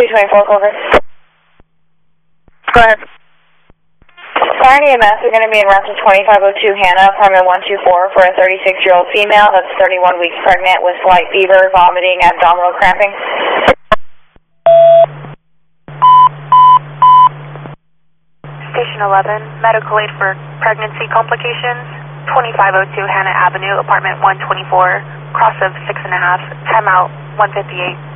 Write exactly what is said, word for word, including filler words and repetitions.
twenty-four, Clover. Go ahead. Fire E M S is going to be in Russell twenty-five oh two Hannah, apartment one two four, for a thirty-six-year-old female that's thirty-one weeks pregnant with slight fever, vomiting, abdominal cramping. Station eleven, medical aid for pregnancy complications, twenty-five oh two Hannah Avenue, apartment one twenty-four, cross of six and a half, timeout one fifty-eight.